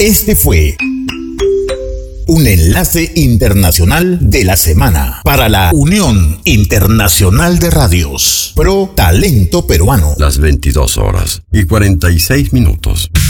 Este fue un enlace internacional de la semana para la Unión Internacional de Radios Pro Talento Peruano. Las 22:46.